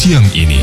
siang ini.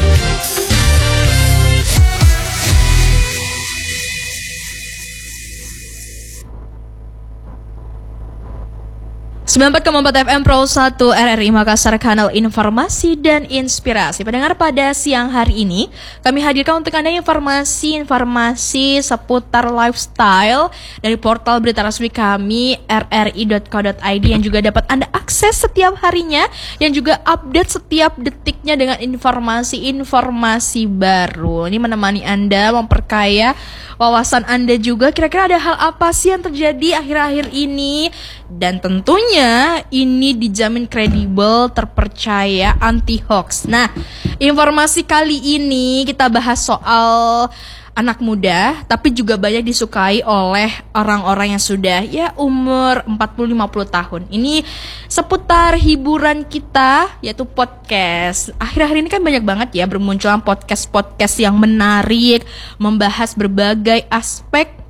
94,4 FM Pro 1 RRI Makassar, kanal informasi dan inspirasi. Pendengar, pada siang hari ini kami hadirkan untuk Anda informasi seputar lifestyle dari portal berita resmi kami rri.co.id yang juga dapat Anda akses setiap harinya dan juga update setiap detiknya dengan informasi-informasi baru. Ini menemani Anda, memperkaya wawasan Anda juga. Kira-kira ada hal apa sih yang terjadi akhir-akhir ini? Dan tentunya ini dijamin kredibel, terpercaya, anti hoax. Nah, informasi kali ini kita bahas soal anak muda, tapi juga banyak disukai oleh orang-orang yang sudah umur 40-50 tahun. Ini seputar hiburan kita, yaitu podcast. Akhir-akhir ini kan banyak banget bermunculan podcast-podcast yang menarik, membahas berbagai aspek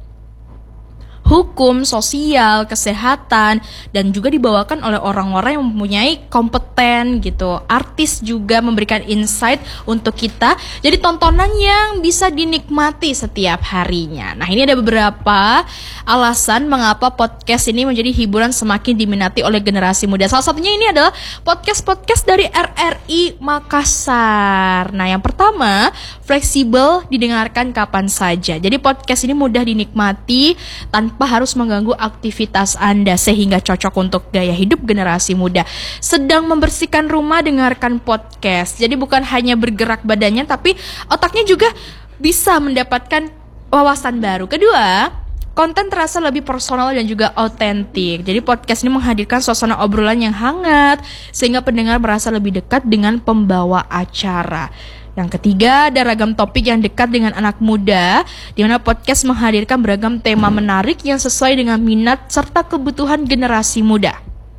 hukum, sosial, kesehatan, dan juga dibawakan oleh orang-orang yang mempunyai kompeten gitu. Artis juga memberikan insight untuk kita, jadi tontonan yang bisa dinikmati setiap harinya. Nah, ini ada beberapa alasan mengapa podcast ini menjadi hiburan semakin diminati oleh generasi muda. Salah satunya ini adalah podcast-podcast dari RRI Makassar. Nah, yang pertama, fleksibel, didengarkan kapan saja. Jadi podcast ini mudah dinikmati tanpa harus mengganggu aktivitas Anda, sehingga cocok untuk gaya hidup generasi muda. Sedang membersihkan rumah, dengarkan podcast. Jadi bukan hanya bergerak badannya, tapi otaknya juga bisa mendapatkan wawasan baru. Kedua, konten terasa lebih personal dan juga autentik. Jadi podcast ini menghadirkan suasana obrolan yang hangat, sehingga pendengar merasa lebih dekat dengan pembawa acara. Yang ketiga, ada ragam topik yang dekat dengan anak muda, di mana podcast menghadirkan beragam tema menarik yang sesuai dengan minat serta kebutuhan generasi muda.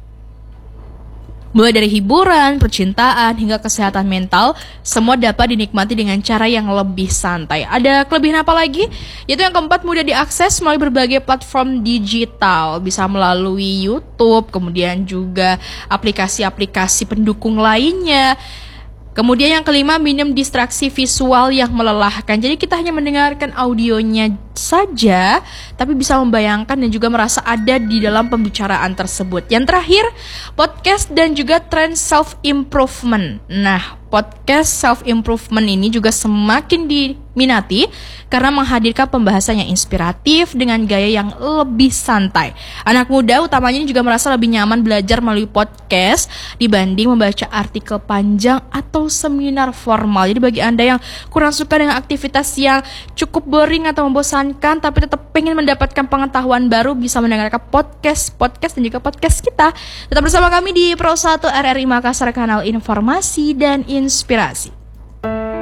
Mulai dari hiburan, percintaan, hingga kesehatan mental, semua dapat dinikmati dengan cara yang lebih santai. Ada kelebihan apa lagi? Yaitu yang keempat, mudah diakses melalui berbagai platform digital, bisa melalui YouTube, kemudian juga aplikasi-aplikasi pendukung lainnya. Kemudian yang kelima, minim distraksi visual yang melelahkan. Jadi kita hanya mendengarkan audionya saja, tapi bisa membayangkan dan juga merasa ada di dalam pembicaraan tersebut. Yang terakhir, podcast dan juga tren self-improvement. Nah, podcast self-improvement ini juga semakin diminati karena menghadirkan pembahasan yang inspiratif dengan gaya yang lebih santai. Anak muda utamanya juga merasa lebih nyaman belajar melalui podcast dibanding membaca artikel panjang atau seminar formal. Jadi bagi Anda yang kurang suka dengan aktivitas yang cukup boring atau membosankan, tapi tetap pengen mendapatkan pengetahuan baru, bisa mendengarkan podcast dan juga podcast kita. Tetap bersama kami di Pro 1 RRI Makassar, kanal informasi dan inspirasi.